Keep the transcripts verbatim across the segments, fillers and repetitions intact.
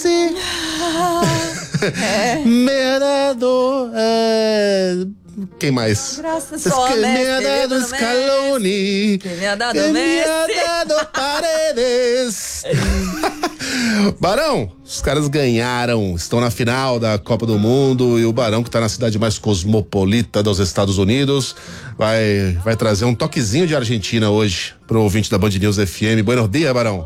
É. Me ha dado. É... Quem mais? Graças Es que me ha Messi, dado Scaloni. Que me ha dado Que me ha Messi. dado Paredes. Barão, os caras ganharam, estão na final da Copa do Mundo e o Barão, que está na cidade mais cosmopolita dos Estados Unidos, vai, vai trazer um toquezinho de Argentina hoje pro ouvinte da Band News F M. Buenos dias, Barão.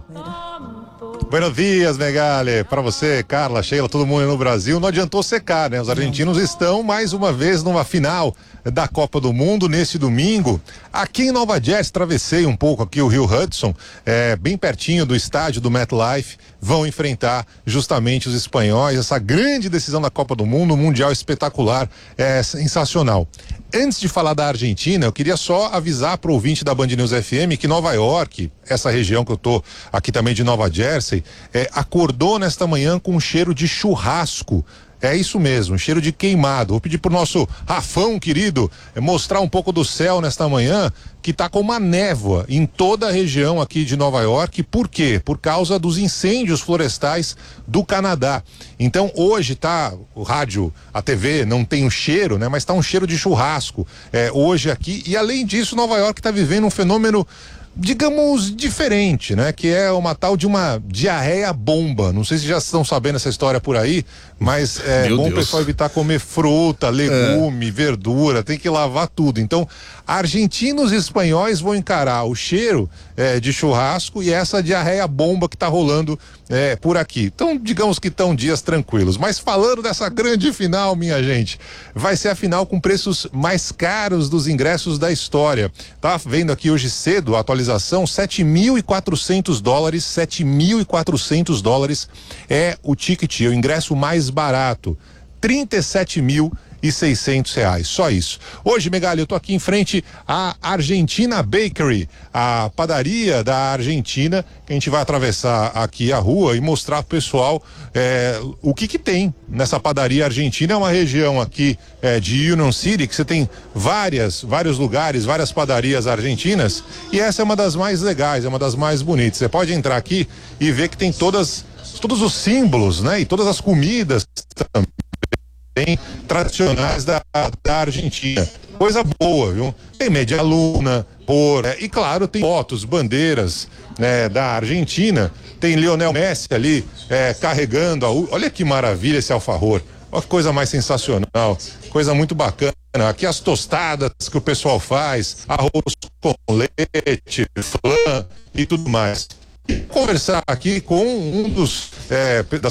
Buenos dias, Megali, para você, Carla, Sheila, todo mundo no Brasil. Não adiantou secar, né? Os argentinos estão mais uma vez numa final da Copa do Mundo nesse domingo. Aqui em Nova Jersey, travessei um pouco aqui o Rio Hudson, é, bem pertinho do estádio do MetLife, vão enfrentar justamente os espanhóis, essa grande decisão da Copa do Mundo, um mundial espetacular, é sensacional. Antes de falar da Argentina, eu queria só avisar para o ouvinte da Band News F M que Nova York, essa região que eu tô aqui também de Nova Jersey, é, acordou nesta manhã com um cheiro de churrasco. É isso mesmo, um cheiro de queimado. Vou pedir pro nosso Rafão querido é, mostrar um pouco do céu nesta manhã, que tá com uma névoa em toda a região aqui de Nova York. Por quê? Por causa dos incêndios florestais do Canadá. Então hoje tá, o rádio, a T V não tem um cheiro, né? Mas tá um cheiro de churrasco é, hoje aqui. E além disso, Nova York tá vivendo um fenômeno, digamos, diferente, né? Que é uma tal de uma diarreia bomba. Não sei se já estão sabendo essa história por aí, mas é Meu bom o Deus. pessoal evitar comer fruta, legume, é. verdura, tem que lavar tudo. Então, argentinos e espanhóis vão encarar o cheiro é, de churrasco e essa diarreia bomba que tá rolando é, por aqui. Então, digamos que estão dias tranquilos. Mas falando dessa grande final, minha gente, vai ser a final com preços mais caros dos ingressos da história. Tá vendo aqui hoje cedo a atualização, sete mil e quatrocentos dólares, sete mil e quatrocentos dólares é o ticket, o ingresso mais barato, trinta e sete mil e seiscentos reais, só isso. Hoje, Megali, eu tô aqui em frente à Argentina Bakery, a padaria da Argentina, que a gente vai atravessar aqui a rua e mostrar pro pessoal é, o que que tem nessa padaria argentina. É uma região aqui é, de Union City, que você tem várias, vários lugares, várias padarias argentinas, e essa é uma das mais legais, é uma das mais bonitas. Você pode entrar aqui e ver que tem todas, todos os símbolos, né? E todas as comidas também tradicionais da, da Argentina. Coisa boa, viu? Tem media luna, por, é, e claro, tem fotos, bandeiras, né, da Argentina. Tem Lionel Messi ali é, carregando a, olha que maravilha esse alfajor. Olha que coisa mais sensacional, coisa muito bacana. Aqui as tostadas que o pessoal faz, arroz com leite, flan e tudo mais. Conversar aqui com um dos é, das